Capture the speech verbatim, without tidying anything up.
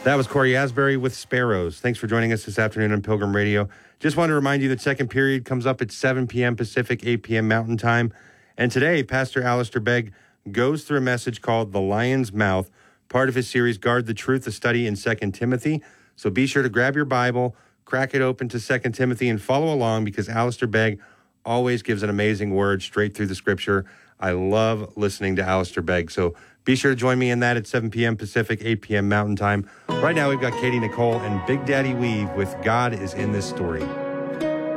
That was Corey Asbury with Sparrows. Thanks for joining us this afternoon on Pilgrim Radio. Just want to remind you that second period comes up at seven p.m. Pacific, eight p.m. Mountain Time. And today, Pastor Alistair Begg goes through a message called The Lion's Mouth, part of his series, Guard the Truth, a study in Second Timothy. So be sure to grab your Bible, crack it open to Second Timothy, and follow along because Alistair Begg always gives an amazing word straight through the Scripture. I love listening to Alistair Begg. So be sure to join me in that at seven p.m. Pacific, eight p.m. Mountain Time. Right now, we've got Katie Nicole and Big Daddy Weave with God is in This Story.